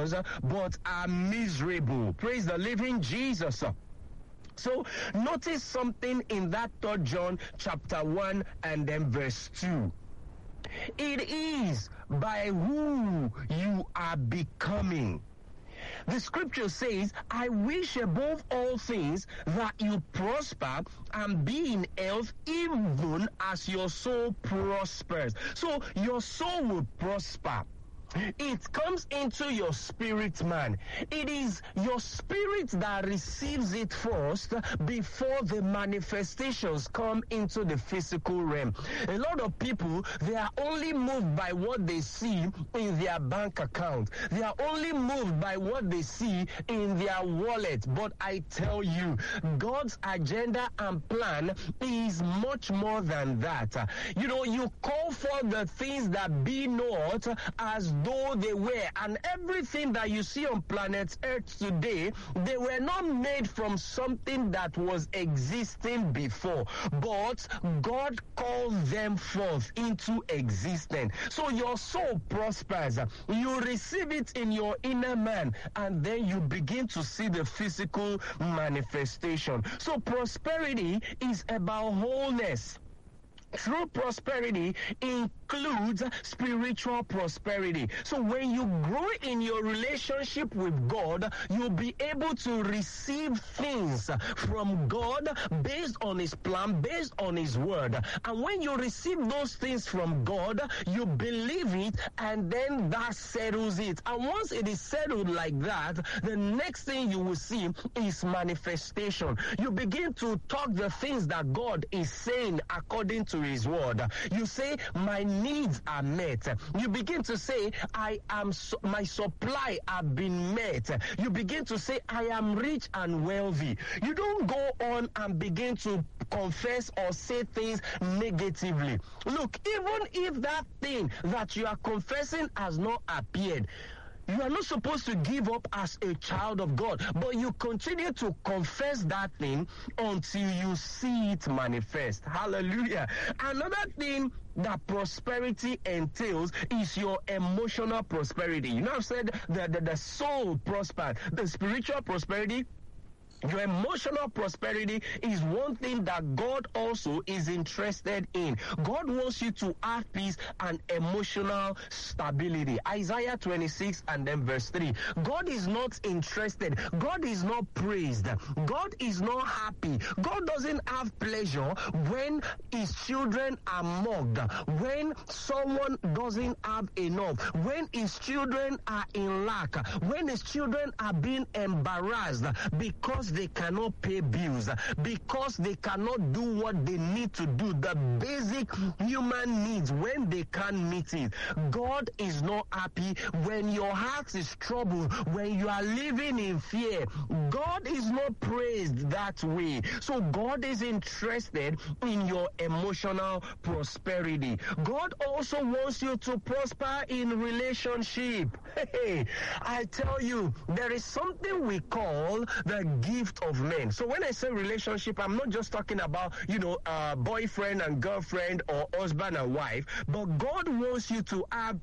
prosperous, but are miserable. Praise the living Jesus. So notice something in that 3 John chapter 1 and then verse 2. It is by who you are becoming. The scripture says, I wish above all things that you prosper and be in health even as your soul prospers. So your soul will prosper. It comes into your spirit, man. It is your spirit that receives it first before the manifestations come into the physical realm. A lot of people, they are only moved by what they see in their bank account. They are only moved by what they see in their wallet. But I tell you, God's agenda and plan is much more than that. You know, you call for the things that be not as though they were, and everything that you see on planet Earth today, they were not made from something that was existing before, but God called them forth into existence. So your soul prospers, you receive it in your inner man, and then you begin to see the physical manifestation. So prosperity is about wholeness. True prosperity includes spiritual prosperity. So when you grow in your relationship with God, you'll be able to receive things from God based on His plan, based on His word. And when you receive those things from God, you believe it, and then that settles it. And once it is settled like that, the next thing you will see is manifestation. You begin to talk the things that God is saying according to His word. You say, my needs are met. You begin to say, my supply have been met. You begin to say, I am rich and wealthy. You don't go on and begin to confess or say things negatively. Look, even if that thing that you are confessing has not appeared, you are not supposed to give up as a child of God, but you continue to confess that thing until you see it manifest. Hallelujah. Another thing that prosperity entails is your emotional prosperity. You know, I've said that the soul prospers, the spiritual prosperity. Your emotional prosperity is one thing that God also is interested in. God wants you to have peace and emotional stability. Isaiah 26 and then verse 3. God is not interested. God is not praised. God is not happy. God doesn't have pleasure when His children are mocked, when someone doesn't have enough, when His children are in lack, when His children are being embarrassed because they cannot pay bills, because they cannot do what they need to do, the basic human needs, when they can't meet it. God is not happy when your heart is troubled, when you are living in fear. God is not praised that way. So God is interested in your emotional prosperity. God also wants you to prosper in relationship. Hey, I tell you, there is something we call the gift of men. So when I say relationship, I'm not just talking about, boyfriend and girlfriend or husband and wife, but God wants you to have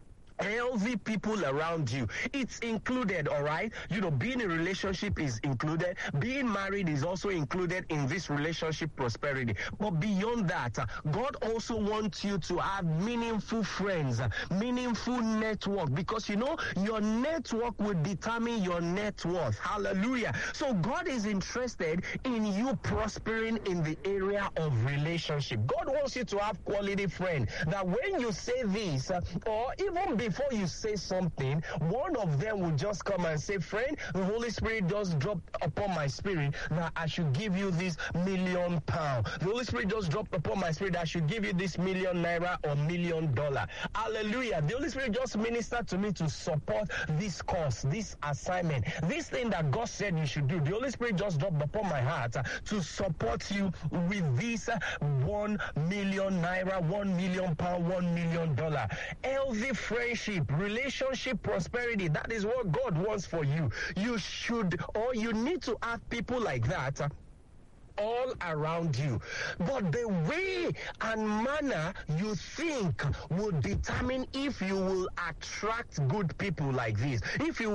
healthy people around you. It's included, all right? Being in a relationship is included. Being married is also included in this relationship prosperity. But beyond that, God also wants you to have meaningful friends, meaningful network, because your network will determine your net worth. Hallelujah. So God is interested in you prospering in the area of relationship. God wants you to have quality friends that when you say this, or even before you say something, one of them will just come and say, friend, the Holy Spirit just dropped upon my spirit that I should give you this £1 million. The Holy Spirit just dropped upon my spirit that I should give you this £1 million or $1 million. Hallelujah. The Holy Spirit just ministered to me to support this course, this assignment, this thing that God said you should do. The Holy Spirit just dropped upon my heart to support you with this £1 million, £1 million, $1 million. Healthy friendship, relationship prosperity, that is what God wants for you. You should, or you need to have people like that all around you. But the way and manner you think will determine if you will attract good people like this. If you